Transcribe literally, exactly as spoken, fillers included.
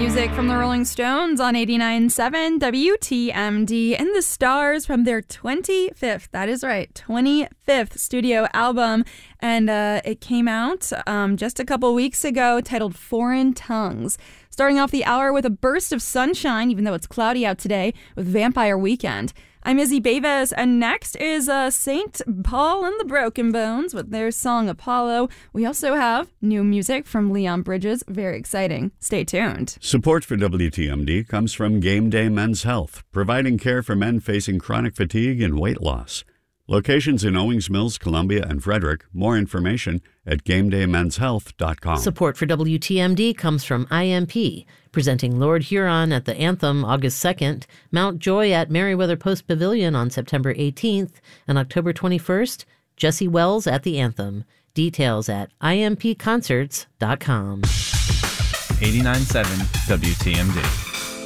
Music from the Rolling Stones on eighty-nine point seven W T M D and the Stars from their twenty-fifth, that is right, twenty-fifth studio album. And uh, it came out um, just a couple weeks ago, titled Foreign Tongues. Starting off the hour with a burst of sunshine, even though it's cloudy out today, with Vampire Weekend. I'm Izzy Beavis, and next is uh, Saint Paul and the Broken Bones with their song Apollo. We also have new music from Leon Bridges. Very exciting. Stay tuned. Support for W T M D comes from Game Day Men's Health, providing care for men facing chronic fatigue and weight loss. Locations in Owings Mills, Columbia, and Frederick. More information at game day men's health dot com. Support for W T M D comes from I M P, presenting Lord Huron at the Anthem August second, Mount Joy at Merriweather Post Pavilion on September eighteenth, and October twenty-first, Jesse Wells at the Anthem. Details at I M P concerts dot com. eighty-nine point seven W T M D.